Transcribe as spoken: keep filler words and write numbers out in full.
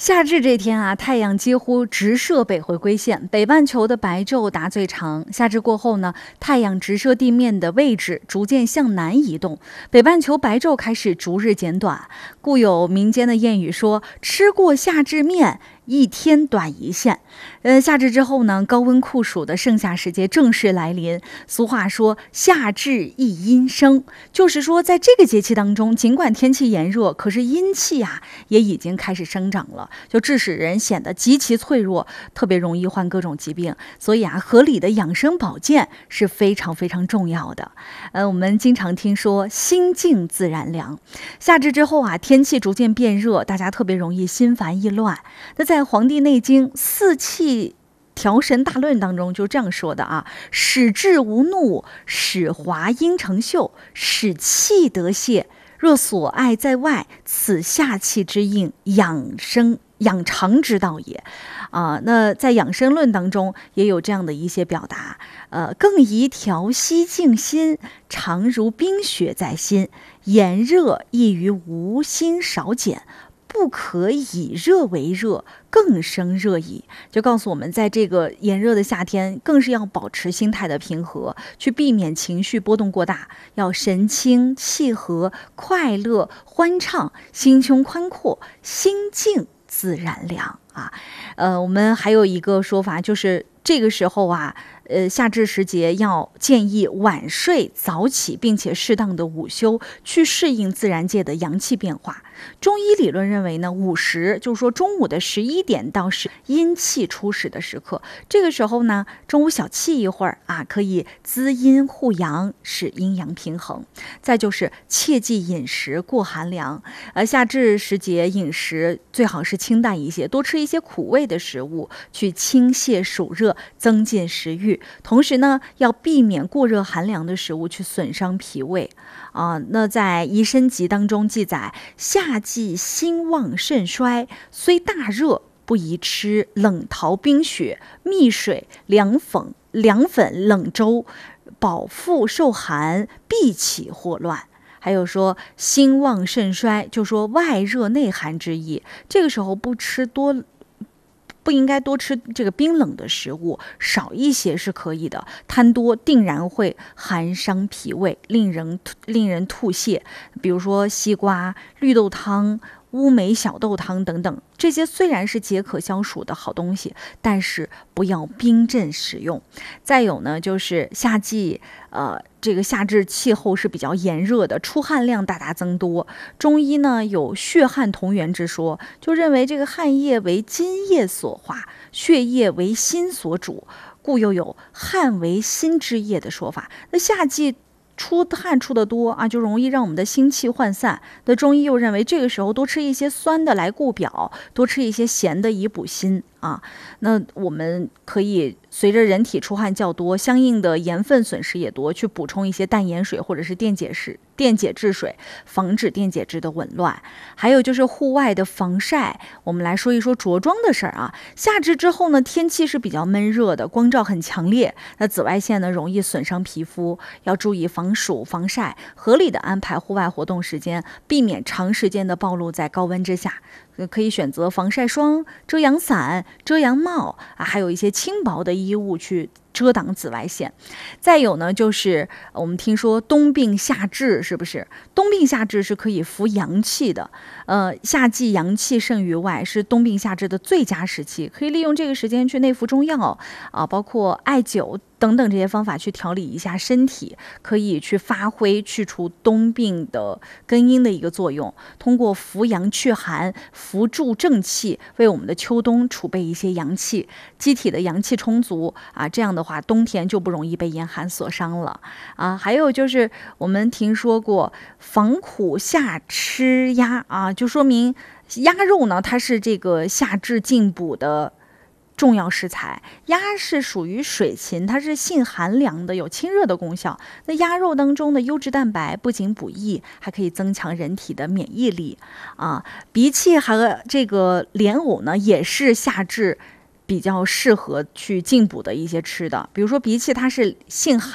夏至这天啊，太阳几乎直射北回归线，北半球的白昼达最长。夏至过后呢，太阳直射地面的位置逐渐向南移动，北半球白昼开始逐日减短。故有民间的谚语说：“吃过夏至面，一天短一线。”呃，夏至之后呢，高温酷暑的盛夏时节正式来临。俗话说“夏至一阴生”，就是说在这个节气当中，尽管天气炎热，可是阴气啊也已经开始生长了，就致使人显得极其脆弱，特别容易患各种疾病。所以啊，合理的养生保健是非常非常重要的。呃，我们经常听说心静自然凉。夏至之后啊，天气逐渐变热，大家特别容易心烦意乱。那在《黄帝内经·四气调神大论》当中就这样说的啊：使志无怒，使华阴成秀，使气得泄。若所爱在外，此夏气之应，养生养长之道也。啊、呃，那在养生论当中也有这样的一些表达，呃，更宜调息静心，常如冰雪在心，炎热易于无心少减。不可以热为热，更生热矣。就告诉我们，在这个炎热的夏天，更是要保持心态的平和，去避免情绪波动过大，要神清气和、快乐欢畅，心胸宽阔，心静自然凉啊。呃，我们还有一个说法，就是这个时候啊。呃，夏至时节要建议晚睡早起，并且适当的午休，去适应自然界的阳气变化。中医理论认为呢，午时就是说中午的十一点到十阴气初始的时刻，这个时候呢，中午小憩一会儿啊，可以滋阴护阳，使阴阳平衡。再就是切忌饮食过寒凉，呃，夏至时节饮食最好是清淡一些，多吃一些苦味的食物，去清泻暑热，增进食欲。同时呢，要避免过热寒凉的食物去损伤脾胃啊、呃。那在《宜参集》当中记载，夏季心旺肾衰，虽大热，不宜吃冷陶冰雪、蜜水、凉粉、凉粉、冷粥，饱腹受寒，必起霍乱。还有说心旺肾衰，就说外热内寒之意。这个时候不吃多。不应该多吃这个冰冷的食物，少一些是可以的。贪多定然会寒伤脾胃，令人令人吐泻。比如说西瓜、绿豆汤、乌梅小豆汤等等，这些虽然是解渴消暑的好东西，但是不要冰镇食用。再有呢，就是夏季，呃，这个夏至气候是比较炎热的，出汗量大大增多。中医呢有血汗同源之说，就认为这个汗液为津液所化，血液为心所主，故又有汗为心之液的说法。那夏季出汗出的多啊，就容易让我们的心气涣散。那中医又认为，这个时候多吃一些酸的来固表，多吃一些咸的以补心啊。那我们可以随着人体出汗较多，相应的盐分损失也多，去补充一些淡盐水或者是电解质电解质水，防止电解质的紊乱。还有就是户外的防晒，我们来说一说着装的事儿啊。夏至之后呢，天气是比较闷热的，光照很强烈，那紫外线呢容易损伤皮肤，要注意防暑防晒，合理的安排户外活动时间，避免长时间的暴露在高温之下。可以选择防晒霜、遮阳伞、遮阳帽啊，还有一些轻薄的衣物去遮挡紫外线。再有呢，就是我们听说冬病夏治，是不是？冬病夏治是可以服阳气的。呃，夏季阳气盛于外，是冬病夏治的最佳时期，可以利用这个时间去内服中药啊，包括艾灸等等这些方法去调理一下身体，可以去发挥去除冬病的根因的一个作用。通过扶阳祛寒、扶助正气，为我们的秋冬储备一些阳气，机体的阳气充足啊，这样的话冬天就不容易被严寒所伤了啊。还有就是我们听说过防苦夏吃鸭啊，就说明鸭肉呢，它是这个夏至进补的重要食材。鸭是属于水禽，它是性寒凉的，有清热的功效。那鸭肉当中的优质蛋白不仅补益，还可以增强人体的免疫力啊。荸荠和这个莲藕呢，也是夏至比较适合去进补的一些吃的。比如说荸荠，它是性寒